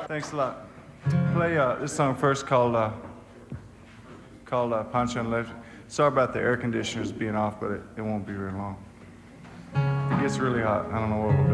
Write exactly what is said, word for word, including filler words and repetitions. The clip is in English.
Thanks a lot. Play uh, this song first called uh, called uh, Pancho and Lefty. Sorry about the air conditioners being off, but it, it won't be very long. If it gets really hot, I don't know what we'll do.